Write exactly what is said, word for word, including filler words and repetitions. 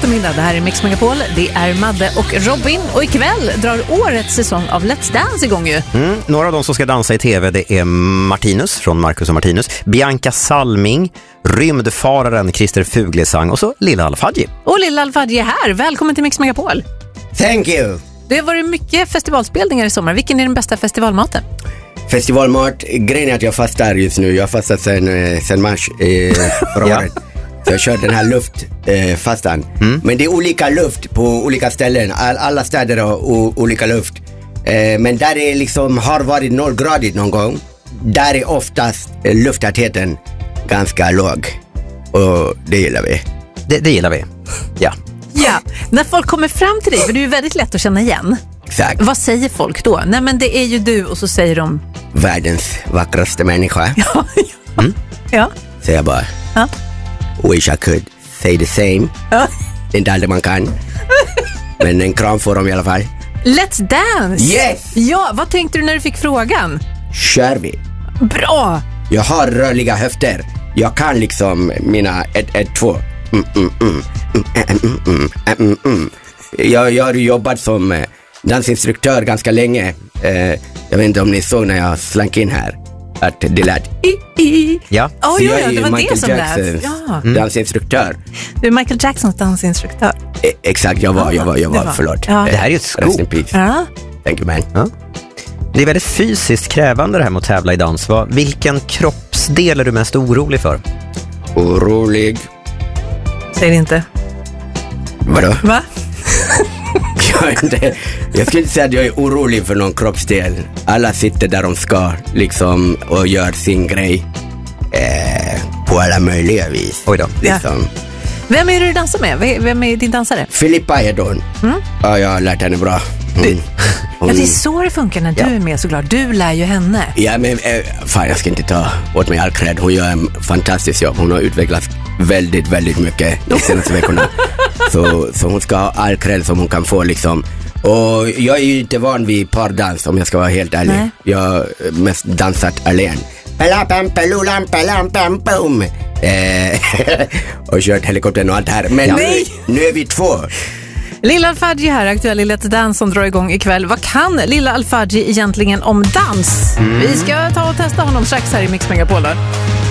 eftermiddag, det här är Mix Megapol. Det är Madde och Robin. Och ikväll drar årets säsong av Let's Dance igång ju. Mm, några av de som ska dansa i tv, det är Martinus från Marcus och Martinus, Bianca Salming, rymdfararen Christer Fuglesang och så Lilla Al-Fadji. Och Lilla Al-Fadji är här. Välkommen till Mix Megapol. Thank you. Det har varit mycket festivalspelningar i sommar. Vilken är den bästa festivalmaten? Festivalmat, grejen är att jag fastar just nu. Jag fastar sen, sen mars eh, förra Ja. året. Så jag kör den här luftfastan. Eh, mm. Men det är olika luft på olika ställen. All, alla städer har o, olika luft. Eh, men där det liksom har varit nollgradigt någon gång, där är oftast eh, lufttätheten ganska låg. Och det gillar vi. Det, det gillar vi. Ja. Ja, när folk kommer fram till dig, för det är ju väldigt lätt att känna igen. Exakt. Vad säger folk då? Nej, men det är ju du, och så säger de... Världens vackraste människa. Ja, ja. Mm. Ja. Så jag bara... Ja. Wish I could say the same. Ja. Det är inte alltid man kan. Men en kram får dem i alla fall. Let's Dance! Yes! Ja, vad tänkte du när du fick frågan? Kör vi. Bra! Jag har rörliga höfter. Jag kan liksom mina ett, ett, två. Mm, mm, mm, mm, mm, mm, mm, mm. Jag, jag har jobbat som eh, dansinstruktör ganska länge. Eh, jag vet inte om ni såg när jag slank in här att det lät i, i. Ja. Oh, Så ja, jag ja, är det var Michael det som Jacksons lät. Ja. mm. dansinstruktör. Du är Michael Jacksons dansinstruktör. E- exakt, jag var, jag var, jag Det var, var. förlåt. Ja. Det här är ju ett Rest in scoop. peace. Ja. Thank you, man. Ja. Det är väldigt fysiskt krävande det här med att tävla i dans. Vad, vilken kroppsdel är du mest orolig för? Orolig. Säg det inte. Vadå? Va? Jag, är inte, jag skulle inte säga att jag är orolig för någon kroppsdel. Alla sitter där de ska liksom och gör sin grej eh, på alla möjliga vis. Oj då. Liksom. Vem är det du dansar med? V- Vem är din dansare? Filippa Edon. Mm? Ja, jag har lärt henne bra. Hon, hon, Ja, det är så det funkar när du Ja. är med, såklart. Du lär ju henne. ja, men eh, fan, jag ska inte ta åt mig all cred. Hon gör en fantastisk jobb. Hon har utvecklats väldigt, väldigt mycket de senaste veckorna. Så, så hon ska ha all cred som hon kan få liksom. Och jag är ju inte van vid pardans, om jag ska vara helt ärlig. Nej. Jag har mest dansat alene. Eh, och kört helikoptern och allt det här. Men nu, nu är vi två. Lilla Al-Fadji här, aktuell i Let's Dance som drar igång ikväll. Vad kan Lilla Al-Fadji egentligen om dans? Vi ska ta och testa honom strax här i Mix Megapol.